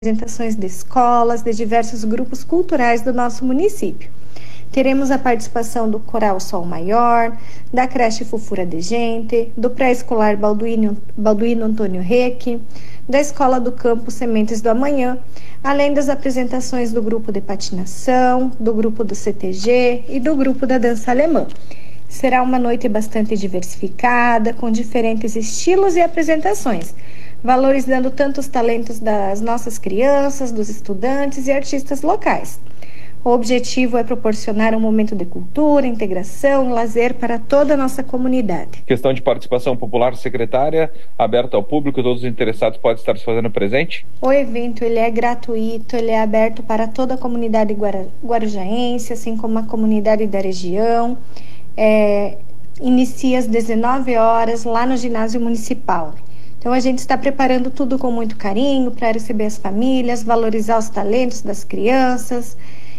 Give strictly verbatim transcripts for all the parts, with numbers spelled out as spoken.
apresentações de escolas, de diversos grupos culturais do nosso município. Teremos a participação do Coral Sol Maior, da creche Fofura de Gente, do pré-escolar Balduino, Balduino Antônio Reque, da Escola do Campo Sementes do Amanhã, além das apresentações do grupo de patinação, do grupo do C T G e do grupo da dança alemã. Será uma noite bastante diversificada, com diferentes estilos e apresentações, valorizando tanto os talentos das nossas crianças, dos estudantes e artistas locais. O objetivo é proporcionar um momento de cultura, integração e lazer para toda a nossa comunidade. Questão de participação popular, secretária, aberta ao público, todos os interessados podem estar se fazendo presente? O evento ele é gratuito, ele é aberto para toda a comunidade guara, guarujaense, assim como a comunidade da região. É, inicia às dezenove horas lá no ginásio municipal. Então a gente está preparando tudo com muito carinho para receber as famílias, valorizar os talentos das crianças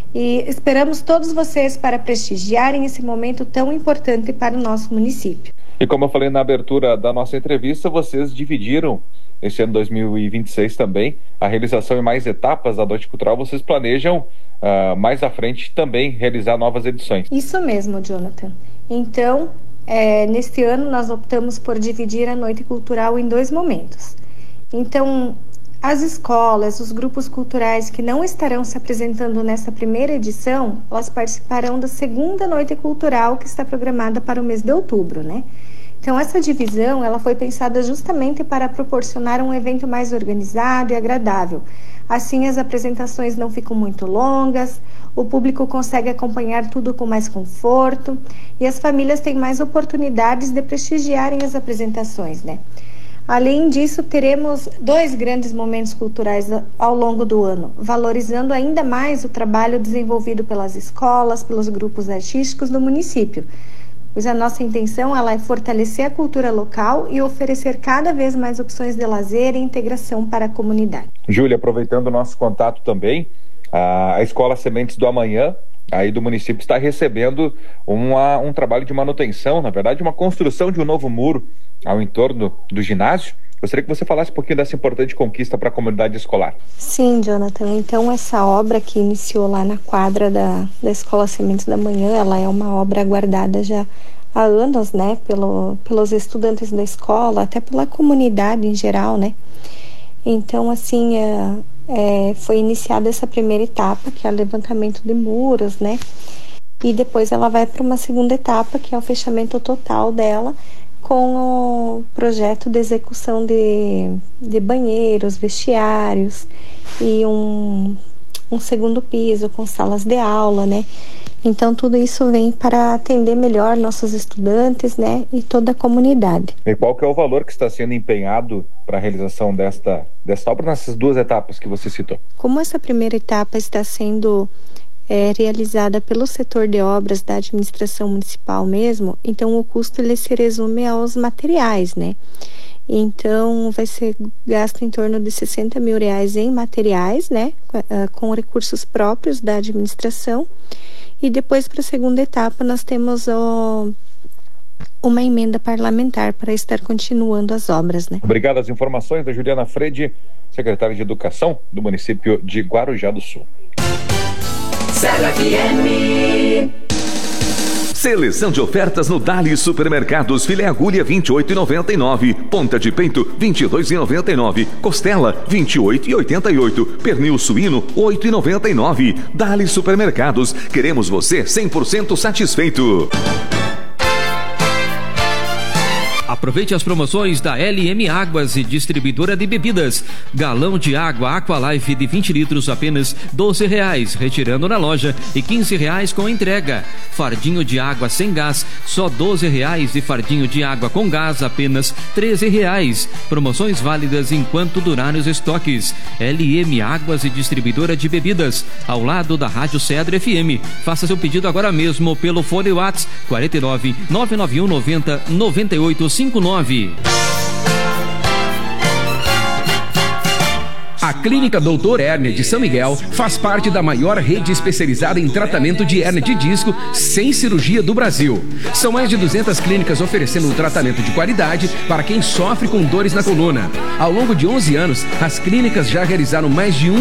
e esperamos todos vocês para prestigiarem esse momento tão importante para o nosso município. E como eu falei na abertura da nossa entrevista, vocês dividiram esse ano dois mil e vinte e seis também a realização em mais etapas da Noite Cultural. Vocês planejam uh, mais à frente também realizar novas edições? Isso mesmo, Jonathan. Então, É, neste ano nós optamos por dividir a Noite Cultural em dois momentos. Então, as escolas, os grupos culturais que não estarão se apresentando nessa primeira edição, elas participarão da segunda Noite Cultural que está programada para o mês de outubro, né? Então, essa divisão ela foi pensada justamente para proporcionar um evento mais organizado e agradável. Assim, as apresentações não ficam muito longas, o público consegue acompanhar tudo com mais conforto e as famílias têm mais oportunidades de prestigiarem as apresentações, né? Além disso, teremos dois grandes momentos culturais ao longo do ano, valorizando ainda mais o trabalho desenvolvido pelas escolas, pelos grupos artísticos do município. Pois a nossa intenção ela é fortalecer a cultura local e oferecer cada vez mais opções de lazer e integração para a comunidade. Júlia, aproveitando o nosso contato também, a Escola Sementes do Amanhã, aí do município, está recebendo uma, um trabalho de manutenção, na verdade, uma construção de um novo muro ao entorno do ginásio. Gostaria que você falasse um pouquinho dessa importante conquista para a comunidade escolar. Sim, Jonathan. Então, essa obra que iniciou lá na quadra da, da Escola Sementes da Manhã, ela é uma obra aguardada já há anos, né, pelo, pelos estudantes da escola, até pela comunidade em geral, né. Então, assim, é, é, foi iniciada essa primeira etapa, que é o levantamento de muros, né, e depois ela vai para uma segunda etapa, que é o fechamento total dela, com o projeto de execução de, de banheiros, vestiários e um, um segundo piso com salas de aula, né? Então, tudo isso vem para atender melhor nossos estudantes, né? E toda a comunidade. E qual que é o valor que está sendo empenhado para a realização desta, desta obra nessas duas etapas que você citou? Como essa primeira etapa está sendo É, realizada pelo setor de obras da administração municipal mesmo, então o custo ele se resume aos materiais, né? Então vai ser gasto em torno de sessenta mil reais em materiais, né? Com recursos próprios da administração. E depois, para a segunda etapa, nós temos o, uma emenda parlamentar para estar continuando as obras, né? Obrigado. As informações da Juliana Frede, secretária de Educação do município de Guarujá do Sul. Seleção de ofertas no Dali Supermercados. Filé agulha vinte e oito reais e noventa e nove centavos, ponta de peito vinte e dois reais e noventa e nove centavos, costela vinte e oito reais e oitenta e oito centavos, pernil suíno oito reais e noventa e nove centavos. Dali Supermercados, queremos você cem por cento satisfeito. Aproveite as promoções da L M Águas e Distribuidora de Bebidas. Galão de água Aqualife de vinte litros apenas doze reais, retirando na loja, e quinze reais com entrega. Fardinho de água sem gás, só doze reais, e fardinho de água com gás apenas treze reais. Promoções válidas enquanto durarem os estoques. L M Águas e Distribuidora de Bebidas, ao lado da Rádio Cedro F M. Faça seu pedido agora mesmo pelo fone WhatsApp quarenta e nove, nove nove um, noventa, noventa e oito cinquenta e nove. A Clínica Doutor Hérnia de São Miguel faz parte da maior rede especializada em tratamento de hérnia de disco sem cirurgia do Brasil. São mais de duzentas clínicas oferecendo um tratamento de qualidade para quem sofre com dores na coluna. Ao longo de onze anos, as clínicas já realizaram mais de um